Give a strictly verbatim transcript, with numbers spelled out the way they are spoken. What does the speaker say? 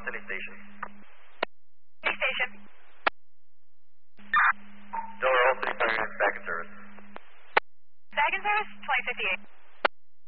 City Station. City Station. Del Oro City Fire Unit back in service. Back in service, twenty fifty-eight.